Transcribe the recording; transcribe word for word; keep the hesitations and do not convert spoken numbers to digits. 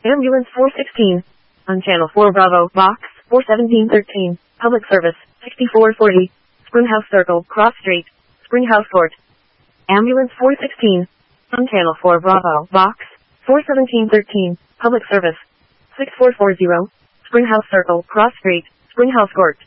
Ambulance four sixteen. On Channel four Bravo, Box four seventeen thirteen. Public Service, sixty-four forty. Springhouse Circle, Cross Street, Springhouse Court. Ambulance four sixteen. On Channel four Bravo, Box four seventeen thirteen. Public Service, six four four zero. Springhouse Circle, Cross Street, Springhouse Court.